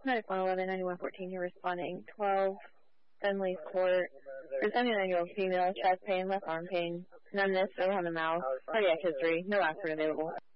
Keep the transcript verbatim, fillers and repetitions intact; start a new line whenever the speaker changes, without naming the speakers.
ninety-one eleven, ninety-one fourteen, you're responding. twelve, Dunley's Court. For seventy-nine-year-old female, chest pain, left arm pain, numbness around the mouth, cardiac history, no aspirin available.